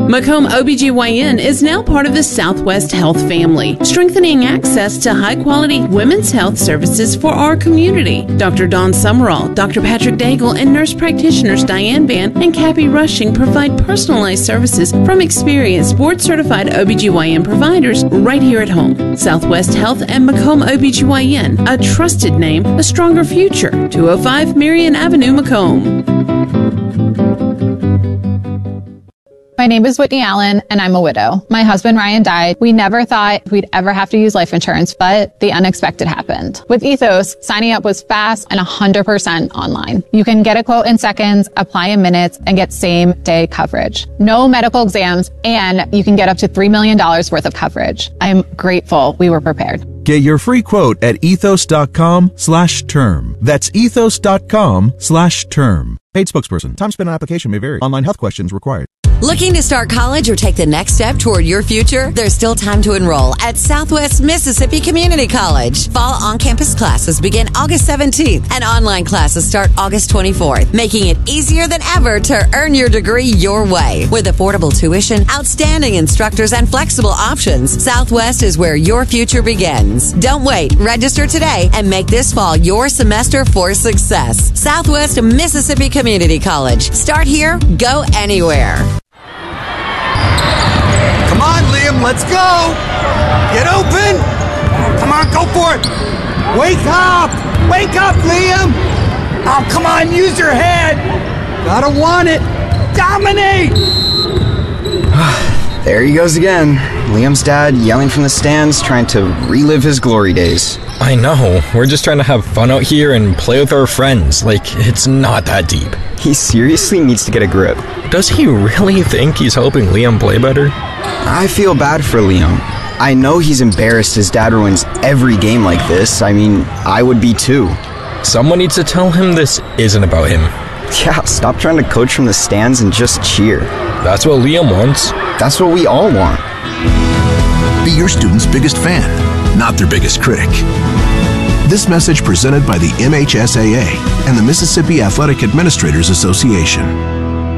Macomb OBGYN is now part of the Southwest Health family, strengthening access to high-quality women's health services for our community. Dr. Dawn Summerall, Dr. Patrick Daigle, and nurse practitioners Diane Van and Cappy Rushing provide personalized services from experienced board-certified OBGYN providers right here at home. Southwest Health and Macomb OBGYN, a trusted name, a stronger future. 205 Marion Avenue, Macomb. My name is Whitney Allen, and I'm a widow. My husband, Ryan, died. We never thought we'd ever have to use life insurance, but the unexpected happened. With Ethos, signing up was fast and 100% online. You can get a quote in seconds, apply in minutes, and get same-day coverage. No medical exams, and you can get up to $3 million worth of coverage. I'm grateful we were prepared. Get your free quote at ethos.com/term. That's ethos.com/term. Paid spokesperson. Time spent on application may vary. Online health questions required. Looking to start college or take the next step toward your future? There's still time to enroll at Southwest Mississippi Community College. Fall on-campus classes begin August 17th and online classes start August 24th, making it easier than ever to earn your degree your way. With affordable tuition, outstanding instructors, and flexible options, Southwest is where your future begins. Don't wait. Register today and make this fall your semester for success. Southwest Mississippi Community College. Start here, go anywhere. Come on, Liam, let's go! Get open! Come on, go for it! Wake up! Wake up, Liam! Oh, come on, use your head! Gotta want it! Dominate! There he goes again. Liam's dad yelling from the stands, trying to relive his glory days. I know. We're just trying to have fun out here and play with our friends. Like, it's not that deep. He seriously needs to get a grip. Does he really think he's helping Liam play better? I feel bad for Liam. I know he's embarrassed his dad ruins every game like this. I mean, I would be too. Someone needs to tell him this isn't about him. Yeah, stop trying to coach from the stands and just cheer. That's what Liam wants. That's what we all want. Be your student's biggest fan, not their biggest critic. This message presented by the MHSAA and the Mississippi Athletic Administrators Association.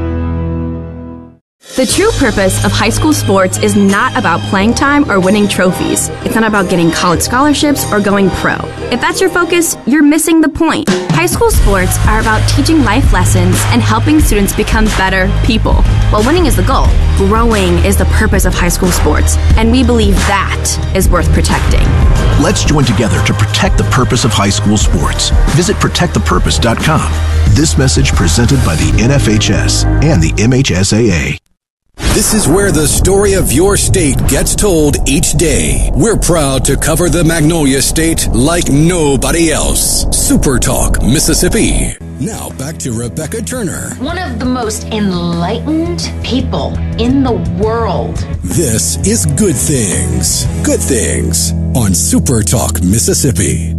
The true purpose of high school sports is not about playing time or winning trophies. It's not about getting college scholarships or going pro. If that's your focus, you're missing the point. High school sports are about teaching life lessons and helping students become better people. While winning is the goal, growing is the purpose of high school sports, and we believe that is worth protecting. Let's join together to protect the purpose of high school sports. Visit protectthepurpose.com. This message presented by the NFHS and the MHSAA. This is where the story of your state gets told each day. We're proud to cover the Magnolia State like nobody else. Super Talk Mississippi. Now back to Rebecca Turner. One of the most enlightened people in the world. This is Good Things. Good Things on Super Talk Mississippi.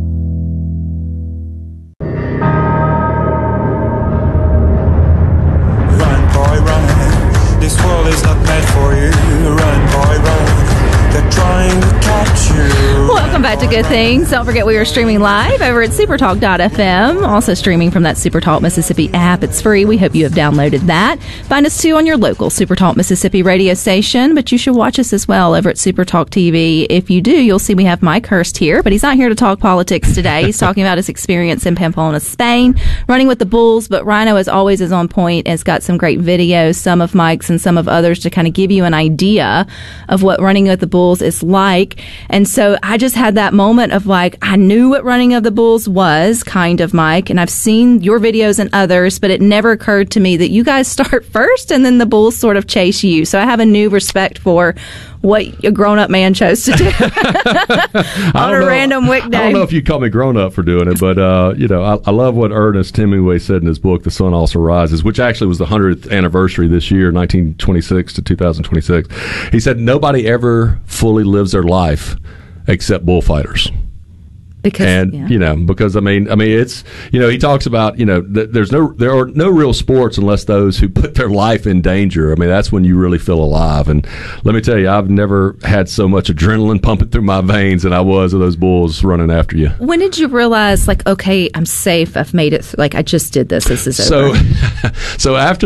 This world is not meant for you. Run, boy, run. They're trying to catch you. Welcome back to Good Things. Don't forget we are streaming live over at supertalk.fm. Also streaming from that Supertalk Mississippi app. It's free. We hope you have downloaded that. Find us too on your local Supertalk Mississippi radio station, but you should watch us as well over at Supertalk TV. If you do, you'll see we have Mike Hurst here, but he's not here to talk politics today. He's talking about his experience in Pamplona, Spain, running with the Bulls, but Rhino, as always, is on point, has got some great videos, some of Mike's and some of others, to kind of give you an idea of what running with the Bulls is like. And so I just had that moment of like, I knew what running of the Bulls was, kind of, Mike, and I've seen your videos and others, but it never occurred to me that you guys start first and then the Bulls sort of chase you. So I have a new respect for what a grown-up man chose to do on a random weekday. I don't know if you call me grown-up for doing it, but I love what Ernest Hemingway said in his book, The Sun Also Rises, which actually was the 100th anniversary this year, 1926 to 2026. He said, nobody ever fully lives their life except bullfighters. Because because I mean it's he talks about there are no real sports unless those who put their life in danger. I mean, that's when you really feel alive. And let me tell you, I've never had so much adrenaline pumping through my veins than I was of those bulls running after you. When did you realize, like, okay, I'm safe, I've made it, like, I just did this is over? So after the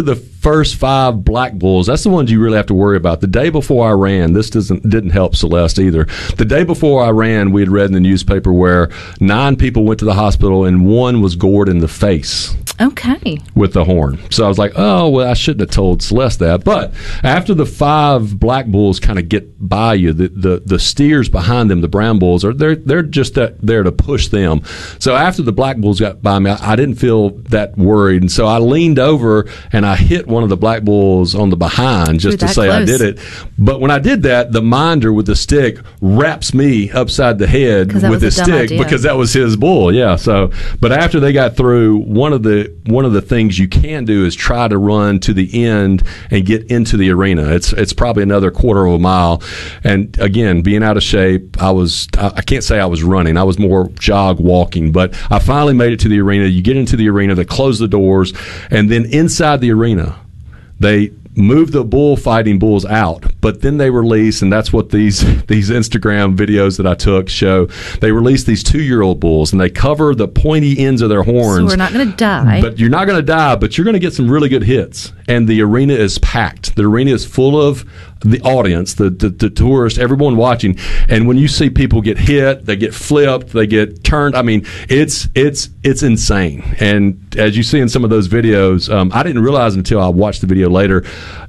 first 5 black bulls, that's the ones you really have to worry about. The day before I ran, this didn't help Celeste either. The day before I ran, we had read in the newspaper where 9 people went to the hospital and 1 was gored in the face. Okay. With the horn. So I was like, oh, well, I shouldn't have told Celeste that. But after the 5 black bulls kind of get by you, the steers behind them, the brown bulls, they're just there to push them. So after the black bulls got by me, I didn't feel that worried. And so I leaned over and I hit one of the black bulls on the behind just to say close. I did it. But when I did that, the minder with the stick wraps me upside the head with his stick because that was his bull. Yeah. So, but after they got through, one of the things you can do is try to run to the end and get into the arena. It's probably another quarter of a mile. And again, being out of shape, I can't say I was running. I was more jog walking, but I finally made it to the arena. You get into the arena, they close the doors, and then inside the arena, they move the bullfighting bulls out, but then they release, and that's what these Instagram videos that I took show. They release these 2-year-old bulls, and they cover the pointy ends of their horns. So we're not going to die. But you're not going to die, but you're going to get some really good hits. And the arena is packed. The arena is full of the audience, the tourists, everyone watching. And when you see people get hit, they get flipped, they get turned. I mean, it's insane. And as you see in some of those videos, I didn't realize until I watched the video later,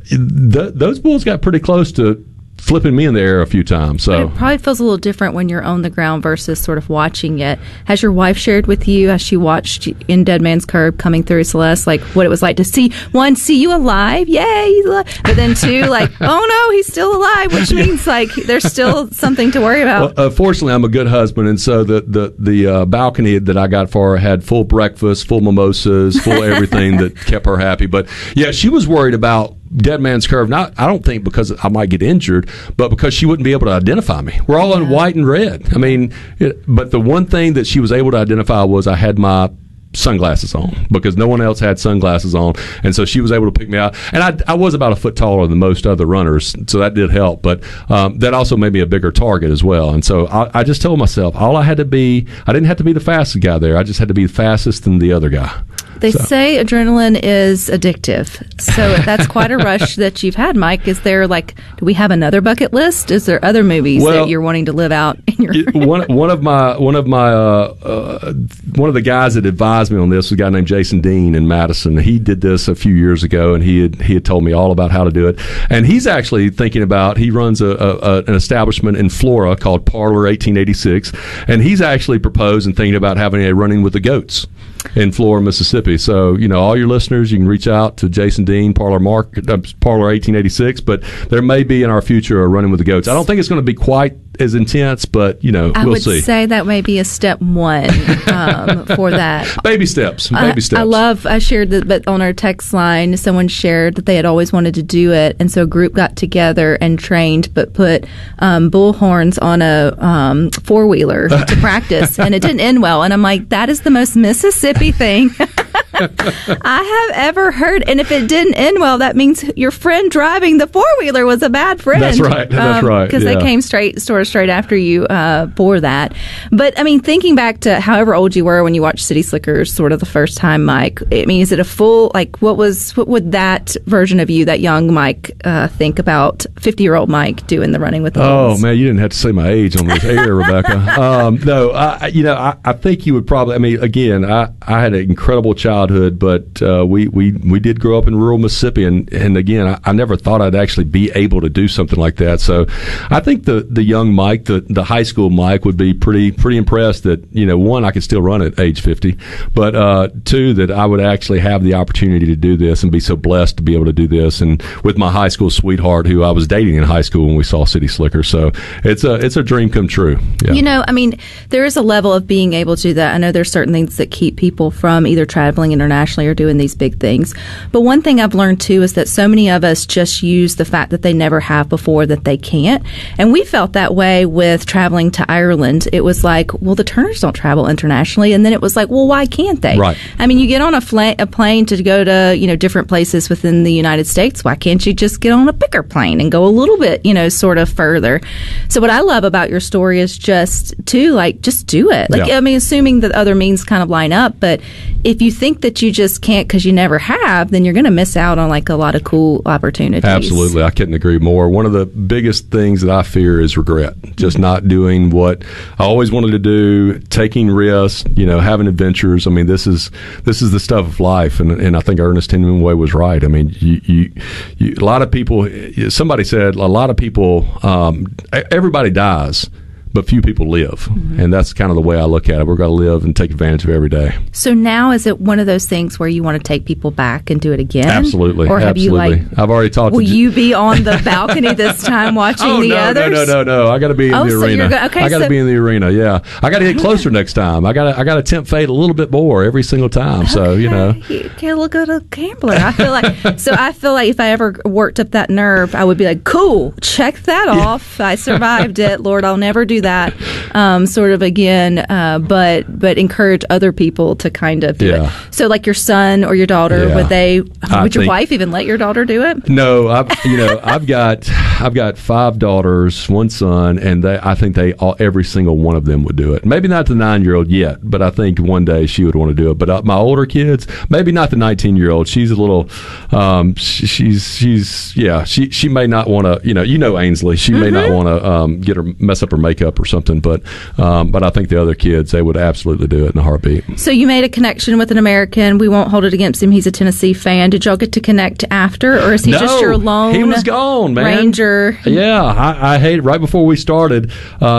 those bulls got pretty close to flipping me in the air a few times. So but it probably feels a little different when you're on the ground versus sort of watching it. Has your wife shared with you, as she watched in Dead Man's Curve coming through, Celeste, like what it was like to see you alive? Yay, he's alive. But then 2, like, oh no, he's still alive, which means like there's still something to worry about. Well, fortunately, I'm a good husband, and so the balcony that I got for her had full breakfast, full mimosas, full everything that kept her happy. But yeah, she was worried about Dead Man's Curve. Not, I don't think because I might get injured, but because she wouldn't be able to identify me. We're all in white and red. I mean, but the one thing that she was able to identify was I had my sunglasses on, because no one else had sunglasses on, and so she was able to pick me out. And I was about a foot taller than most other runners, so that did help, but that also made me a bigger target as well. And so I just told myself I didn't have to be the fastest guy there, I just had to be fastest than the other guy. They say adrenaline is addictive, so that's quite a rush that you've had, Mike. Is there, like, do we have another bucket list? Is there other movies that you're wanting to live out in your one of the guys that advised me on this was a guy named Jason Dean in Madison. He did this a few years ago, and he had told me all about how to do it. And he's actually thinking about, he runs an establishment in Flora called Parlor 1886, and he's actually proposed and thinking about having a Running with the Goats in Flora, Mississippi. So, all your listeners, you can reach out to Jason Dean, Parlor 1886, but there may be in our future a Running with the Goats. I don't think it's going to be quite as intense, but we'll see. I would say that may be a step 1 for that. Baby steps. I shared that, but on our text line, someone shared that they had always wanted to do it, and so a group got together and trained, but put bull horns on a 4-wheeler to practice, and it didn't end well. And I'm like, that is the most Mississippi thing I have ever heard. And if it didn't end well, that means your friend driving the 4-wheeler was a bad friend. That's right. Because they came straight after you for that. But I mean, thinking back to however old you were when you watched City Slickers, sort of the first time, Mike. I mean, is it a full, like, what would that version of you, that young Mike, think about 50-year-old Mike doing the Running with the Bulls? Oh man, you didn't have to say my age on this air, Rebecca. No, I think you would probably. I mean, again, I had an incredible childhood, but we did grow up in rural Mississippi, and again, I never thought I'd actually be able to do something like that. So I think the young Mike, the high school Mike, would be pretty impressed that, one, I could still run at age 50, but 2, that I would actually have the opportunity to do this and be so blessed to be able to do this, and with my high school sweetheart who I was dating in high school when we saw City Slicker. So it's a dream come true. Yeah. I mean, there is a level of being able to do that. I know there's certain things that keep people from either traveling internationally or doing these big things. But one thing I've learned too is that so many of us just use the fact that they never have before that they can't. And we felt that way with traveling to Ireland. It was like, well, the Turners don't travel internationally. And then it was like, well, why can't they? Right. I mean, you get on a plane to go to, different places within the United States. Why can't you just get on a bigger plane and go a little bit, sort of further? So what I love about your story is just do it. Like, I mean, assuming that other means kind of line up, but if you think that you just can't because you never have, then you're going to miss out on like a lot of cool opportunities. Absolutely. I couldn't agree more. One of the biggest things that I fear is regret. Just not doing what I always wanted to do, taking risks, having adventures. I mean, this is the stuff of life. And I think Ernest Hemingway was right. I mean, you a lot of people, somebody said a lot of people, everybody dies, but few people live. And that's kind of the way I look at it. We're going to live and take advantage of every day. So now is it one of those things where you want to take people back and do it again? Absolutely. Or have absolutely. you I've already talked will you be on the balcony this time watching the others? No. I got to be in the arena. I got to be in the arena, yeah. I got to get closer next time. I got to tempt fate a little bit more every single time. So, You can't look at a gambler. I feel like if I ever worked up that nerve, I would be like, cool, check that off. I survived it. Lord, I'll never do that sort of again, but encourage other people to kind of do it. So like your son or your daughter, would your wife even let your daughter do it? No, I've got 5 daughters, 1 son, and I think every single one of them would do it. Maybe not the 9-year-old yet, but I think one day she would want to do it. But my older kids, maybe not the 19-year-old. She's a little, she may not want to, Ainsley, she may not want to mess up her makeup or something, but I think the other kids, they would absolutely do it in a heartbeat. So you made a connection with an American. We won't hold it against him. He's a Tennessee fan. Did y'all get to connect after, or is he just your lone he was gone, man. Ranger? Yeah, I hate it. Right before we started,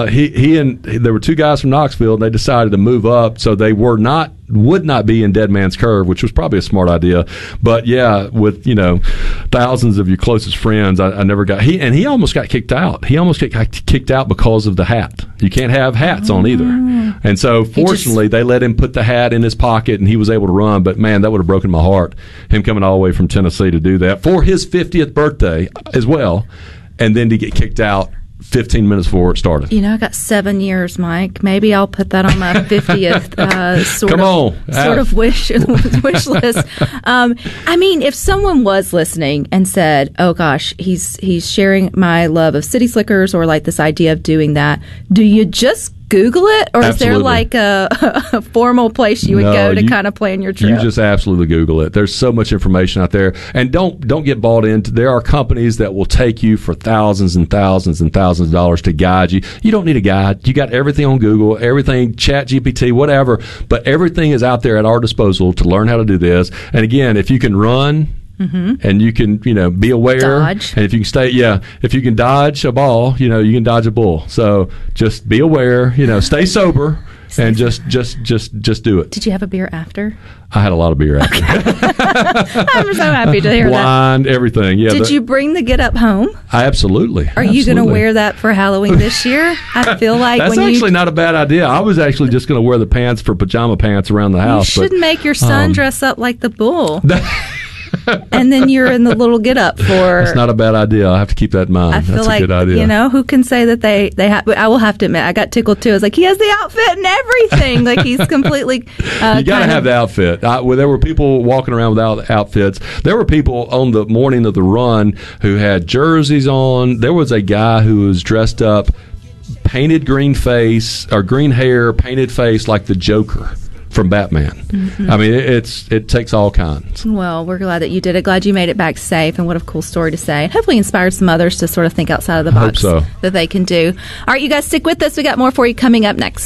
there were 2 guys from Knoxville, and they decided to move up, so they would not be in Dead Man's Curve, which was probably a smart idea. But yeah, with thousands of your closest friends, I never got. He almost got kicked out. He almost got kicked out because of the hat. You can't have hats on either. And so fortunately, they let him put the hat in his pocket, and he was able to run. But man, that would have broken my heart. Him coming all the way from Tennessee to do that for his 50th birthday as well, and then to get kicked out 15 minutes before it started. I got 7 years, Mike. Maybe I'll put that on my 50th sort of wish list. I mean, if someone was listening and said, "Oh gosh, he's sharing my love of City Slickers," or like this idea of doing that, do you just Google it, or is there like a formal place you would go to kind of plan your trip? You just absolutely Google it. There's so much information out there, and don't get bought into. There are companies that will take you for thousands and thousands and thousands of dollars to guide you. You don't need a guide. You got everything on Google, everything, ChatGPT, whatever. But everything is out there at our disposal to learn how to do this. And again, if you can run. And you can, be aware. Dodge. And if you can if you can dodge a ball, you can dodge a bull. So just be aware, stay sober, and just do it. Did you have a beer after? I had a lot of beer after. I'm so happy to hear Blind, that. Everything. Yeah. Did you bring the get up home? Absolutely. Are you going to wear that for Halloween this year? I feel like that's actually not a bad idea. I was actually just going to wear the pants for pajama pants around the house. You should make your son dress up like the bull. And then you're in the little get up for. That's not a bad idea. I'll have to keep that in mind. I feel That's like, a good idea. Who can say that they have. I will have to admit, I got tickled too. I was like, he has the outfit and everything. Like he's completely. You got to have the outfit. There were people walking around without outfits. There were people on the morning of the run who had jerseys on. There was a guy who was dressed up, painted green face or green hair, painted face like the Joker from Batman. I mean, it takes all kinds. Well, we're glad that you did it. Glad you made it back safe, and what a cool story to say. Hopefully inspired some others to sort of think outside of the box I hope so. that they can do. All right, you guys stick with us. We got more for you coming up next.